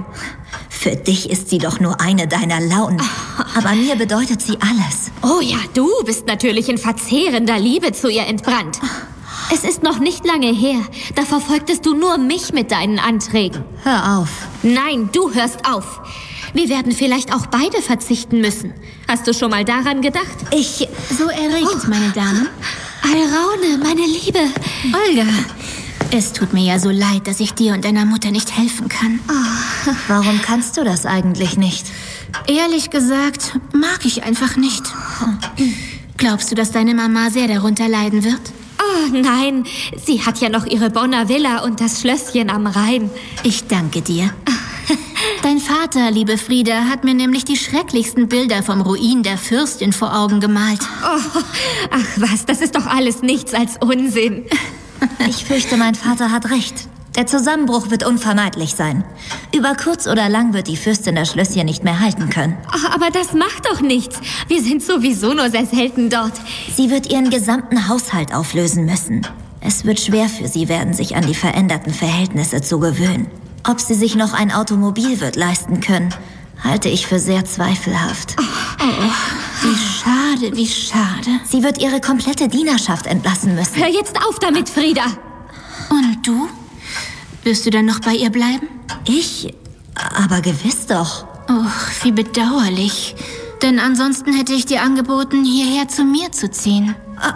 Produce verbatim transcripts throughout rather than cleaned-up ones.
Für dich ist sie doch nur eine deiner Launen. Aber mir bedeutet sie alles. Oh ja, du bist natürlich in verzehrender Liebe zu ihr entbrannt. Es ist noch nicht lange her. Da verfolgtest du nur mich mit deinen Anträgen. Hör auf. Nein, du hörst auf. Wir werden vielleicht auch beide verzichten müssen. Hast du schon mal daran gedacht? Ich... So erregt, oh. meine Damen. Alraune, meine Liebe. Olga, es tut mir ja so leid, dass ich dir und deiner Mutter nicht helfen kann. Oh. Warum kannst du das eigentlich nicht? Ehrlich gesagt, mag ich einfach nicht. Glaubst du, dass deine Mama sehr darunter leiden wird? Oh nein, sie hat ja noch ihre Bonner Villa und das Schlösschen am Rhein. Ich danke dir. Dein Vater, liebe Frieda, hat mir nämlich die schrecklichsten Bilder vom Ruin der Fürstin vor Augen gemalt. Oh, ach was, das ist doch alles nichts als Unsinn. Ich fürchte, mein Vater hat recht. Der Zusammenbruch wird unvermeidlich sein. Über kurz oder lang wird die Fürstin das Schlösschen nicht mehr halten können. Oh, aber das macht doch nichts. Wir sind sowieso nur sehr selten dort. Sie wird ihren gesamten Haushalt auflösen müssen. Es wird schwer für sie werden, sich an die veränderten Verhältnisse zu gewöhnen. Ob sie sich noch ein Automobil wird leisten können, halte ich für sehr zweifelhaft. Oh, oh, wie schade, wie schade. Sie wird ihre komplette Dienerschaft entlassen müssen. Hör jetzt auf damit, Frieda. Und du? Wirst du dann noch bei ihr bleiben? Ich? Aber gewiss doch. Oh, wie bedauerlich. Denn ansonsten hätte ich dir angeboten, hierher zu mir zu ziehen.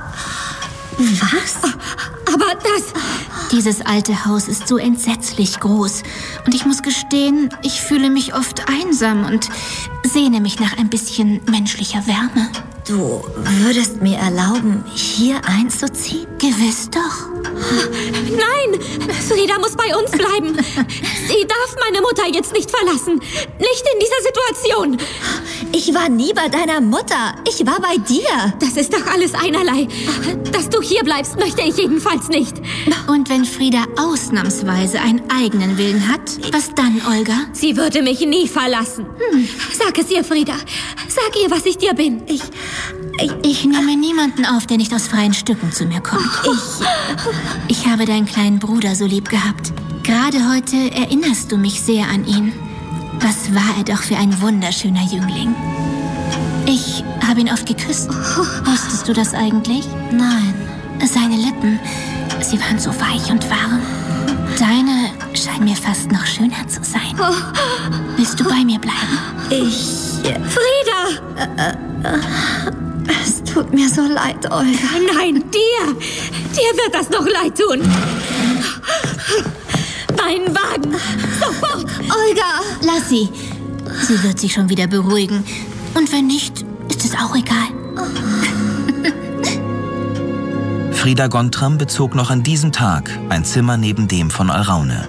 Was? Aber das... Dieses alte Haus ist so entsetzlich groß. Und ich muss gestehen, ich fühle mich oft einsam und sehne mich nach ein bisschen menschlicher Wärme. Du würdest mir erlauben, hier einzuziehen? Gewiss doch. Nein, Frieda muss bei uns bleiben. Sie darf meine Mutter jetzt nicht verlassen. Nicht in dieser Situation. Ich war nie bei deiner Mutter. Ich war bei dir. Das ist doch alles einerlei. Dass du hier bleibst, möchte ich jedenfalls nicht. Und wenn Frieda ausnahmsweise einen eigenen Willen hat, was dann, Olga? Sie würde mich nie verlassen. Hm. Sag es ihr, Frieda. Sag ihr, was ich dir bin. Ich... Ich, ich nehme niemanden auf, der nicht aus freien Stücken zu mir kommt. Ich, ich habe deinen kleinen Bruder so lieb gehabt. Gerade heute erinnerst du mich sehr an ihn. Was war er doch für ein wunderschöner Jüngling. Ich habe ihn oft geküsst. Wusstest du das eigentlich? Nein. Seine Lippen, sie waren so weich und warm. Deine scheinen mir fast noch schöner zu sein. Willst du bei mir bleiben? Ich... Frieda! Äh, äh, es tut mir so leid, Olga. Nein, dir! Dir wird das noch leid tun. Meinen Wagen! Sofort! Olga! Lass sie. Sie wird sich schon wieder beruhigen. Und wenn nicht, ist es auch egal. Frieda Gontram bezog noch an diesem Tag ein Zimmer neben dem von Alraune.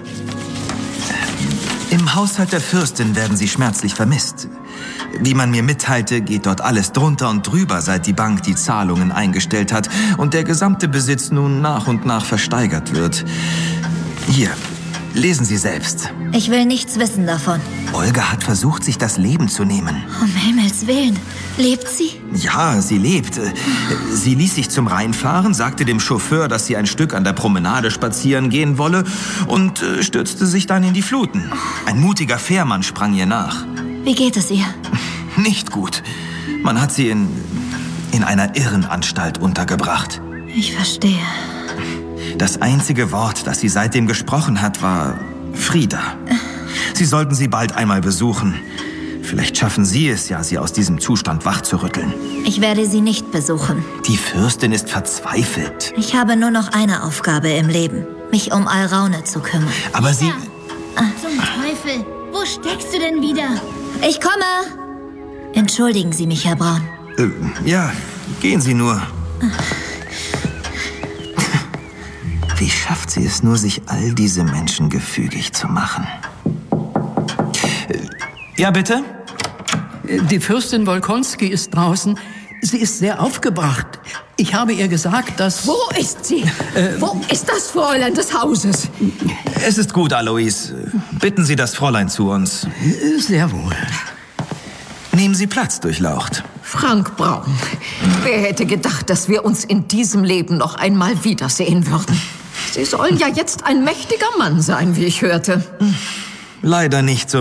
Im Haushalt der Fürstin werden sie schmerzlich vermisst. Wie man mir mitteilte, geht dort alles drunter und drüber, seit die Bank die Zahlungen eingestellt hat und der gesamte Besitz nun nach und nach versteigert wird. Hier, lesen Sie selbst. Ich will nichts wissen davon. Olga hat versucht, sich das Leben zu nehmen. Um Himmels Willen. Lebt sie? Ja, sie lebt. Sie ließ sich zum Rhein fahren, sagte dem Chauffeur, dass sie ein Stück an der Promenade spazieren gehen wolle und stürzte sich dann in die Fluten. Ein mutiger Fährmann sprang ihr nach. Wie geht es ihr? Nicht gut. Man hat sie in, in einer Irrenanstalt untergebracht. Ich verstehe. Das einzige Wort, das sie seitdem gesprochen hat, war Frieda. Sie sollten sie bald einmal besuchen. Vielleicht schaffen Sie es ja, sie aus diesem Zustand wachzurütteln. Ich werde sie nicht besuchen. Die Fürstin ist verzweifelt. Ich habe nur noch eine Aufgabe im Leben. Mich um Alraune zu kümmern. Aber sie... Ah. Zum Teufel! Wo steckst du denn wieder? Ich komme! Entschuldigen Sie mich, Herr Braun. Äh, ja, gehen Sie nur. Wie schafft sie es nur, sich all diese Menschen gefügig zu machen? Ja, bitte? Die Fürstin Wolkonski ist draußen. Sie ist sehr aufgebracht. Ich habe ihr gesagt, dass... Wo ist sie? Äh, Wo ist das Fräulein des Hauses? Es ist gut, Alois. Bitten Sie das Fräulein zu uns. Sehr wohl. Nehmen Sie Platz, Durchlaucht. Frank Braun. Wer hätte gedacht, dass wir uns in diesem Leben noch einmal wiedersehen würden? Sie sollen ja jetzt ein mächtiger Mann sein, wie ich hörte. Leider nicht so